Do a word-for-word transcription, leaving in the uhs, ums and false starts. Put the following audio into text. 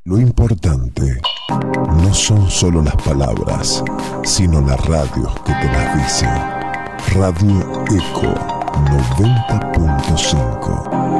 Lo importante no son solo las palabras, sino las radios que te las dicen. Radio Eco noventa punto cinco.